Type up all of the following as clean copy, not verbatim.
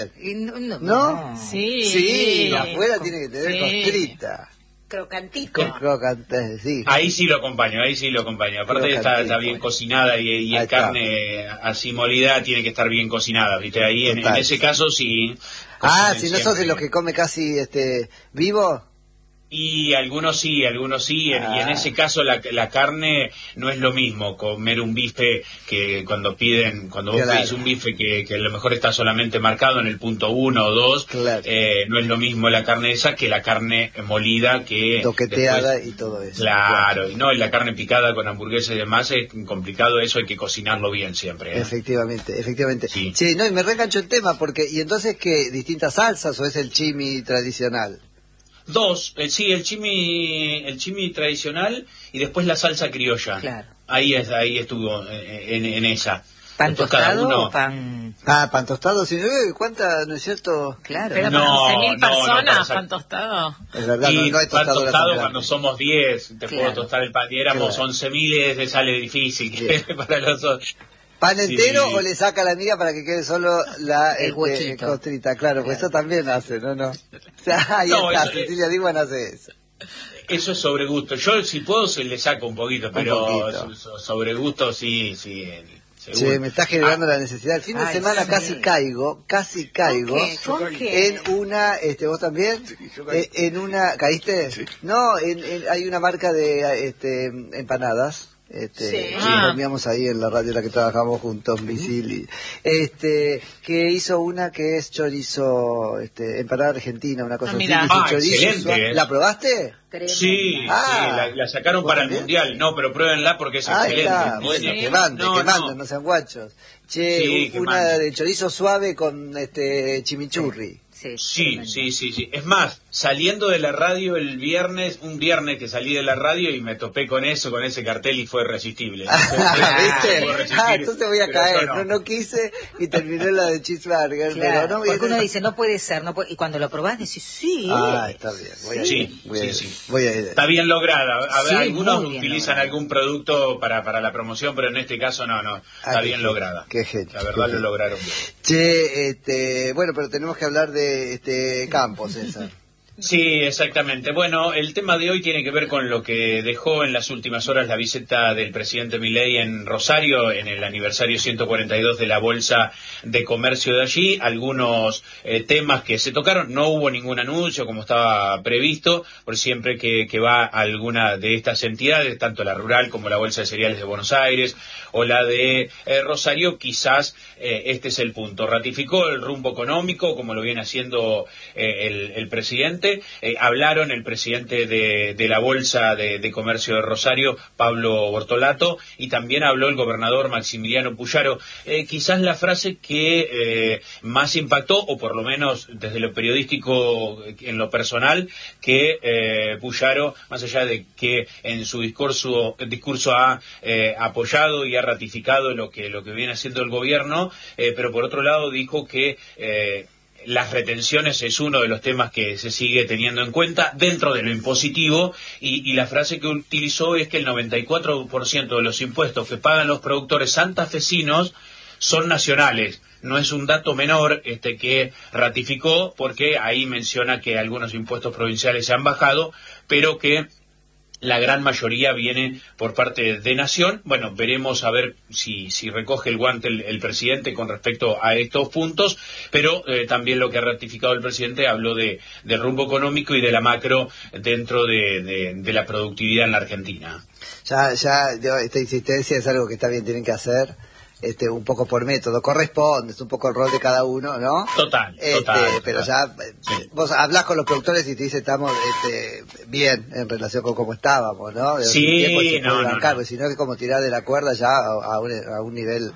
¿No? Sí. Sí, afuera tiene que tener costrita. Crocantito. Crocante, sí. Ahí sí lo acompaño. Aparte está bien cocinada y en está. carne así molida tiene que estar bien cocinada, ¿viste? Ahí en ese caso sí. Si no sos de los que come casi vivo. Y algunos sí, y en ese caso la carne no es lo mismo comer un bife que cuando vos pedís un bife que a lo mejor está solamente marcado en el punto 1 o 2, no es lo mismo la carne esa que la carne molida que toqueteada después, y todo eso. Claro, y no, y la carne picada con hamburguesa y demás es complicado, eso hay que cocinarlo bien siempre. Efectivamente. Sí. Sí, no, y me reengancho el tema porque, ¿y entonces qué? ¿Distintas salsas o es el chimi tradicional? Dos, el chimi tradicional y después la salsa criolla. Claro. Ahí estuvo en esa. ¿Pan Después cada tostado uno... o pan...? Pan tostado, sí. ¿Cuánta, no es cierto? Claro. Pero para 11.000 personas, pan tostado. Es verdad, y no es pan tostado la cuando somos 10, te puedo tostar el pan. Y éramos 11.000, le sale difícil para los otros. ¿Pan entero o le saca la miga para que quede solo la costrita? Claro, pues eso también hace, ¿no? Ahí está, Cecilia Diwan hace eso. Eso es sobre gusto. Yo, si puedo, le saco un poquito, pero sobre gusto sí. Che, me está generando la necesidad. El fin de semana casi caigo ¿Con qué? en una, ¿vos también? Sí, yo caí. En una, ¿caíste? Sí. No, hay una marca de empanadas. Comíamos ahí en la radio en la que trabajamos juntos, Visil, que hizo una que es chorizo, empanada argentina, una cosa así. Chorizo excelente. ¿La probaste? Sí, la sacaron para el mundial. No, pero pruébenla porque es excelente. Está. Bueno, que manden, no sean guachos. Che, una de chorizo suave con chimichurri. Sí. Es más, saliendo de la radio un viernes que salí de la radio y me topé con ese cartel y fue irresistible. ¿Viste? Entonces voy a caer. No quise y terminé la de cheeseburger. Claro, pero porque uno dice, no puede ser, y cuando lo probás decís, sí. Está bien. Voy a ir. Está bien lograda. A ver, algunos utilizan algún producto para la promoción, pero en este caso no. Está bien lograda. Qué genio. La verdad lo lograron bien. Che, bueno, pero tenemos que hablar de Campos, César. Sí, exactamente. Bueno, el tema de hoy tiene que ver con lo que dejó en las últimas horas la visita del presidente Milei en Rosario, en el aniversario 142 de la Bolsa de Comercio de allí. Algunos temas que se tocaron, no hubo ningún anuncio como estaba previsto, por siempre que va a alguna de estas entidades, tanto la rural como la Bolsa de Cereales de Buenos Aires o la de Rosario, quizás este es el punto. Ratificó el rumbo económico, como lo viene haciendo el presidente. Hablaron el presidente de la Bolsa de Comercio de Rosario, Pablo Bortolato, y también habló el gobernador Maximiliano Puyaro. Quizás la frase que más impactó, o por lo menos desde lo periodístico en lo personal, que Puyaro, más allá de que en su discurso ha apoyado y ha ratificado lo que viene haciendo el gobierno, pero por otro lado dijo que las retenciones es uno de los temas que se sigue teniendo en cuenta dentro de lo impositivo, y la frase que utilizó es que el 94% de los impuestos que pagan los productores santafesinos son nacionales. No es un dato menor que ratificó, porque ahí menciona que algunos impuestos provinciales se han bajado, pero que la gran mayoría viene por parte de Nación. Bueno, veremos a ver si recoge el guante el presidente con respecto a estos puntos, pero también lo que ha ratificado el presidente habló del rumbo económico y de la macro dentro de la productividad en la Argentina. Ya esta insistencia es algo que está bien, tienen que hacer. Un poco por método, corresponde, es un poco el rol de cada uno, ¿no? Total. Pero ya, vos hablás con los productores y te dicen estamos bien en relación con cómo estábamos, ¿no? Sí, no. Sino que como tirar de la cuerda ya a un nivel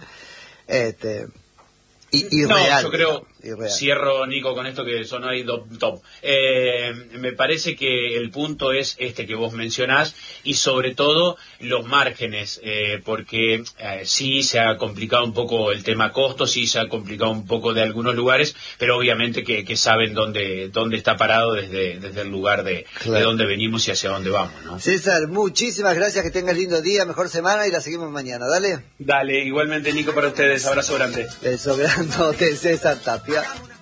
irreal. No, yo creo, cierro, Nico, con esto que sonó ahí top. Me parece que el punto es que vos mencionás, y sobre todo los márgenes, porque sí se ha complicado un poco el tema costos, sí se ha complicado un poco de algunos lugares, pero obviamente que saben dónde está parado desde el lugar de dónde venimos y hacia dónde vamos, ¿no? César, muchísimas gracias, que tengas lindo día, mejor semana, y la seguimos mañana, dale. Dale, igualmente, Nico, para ustedes, abrazo grande. Beso grande de César Tapia.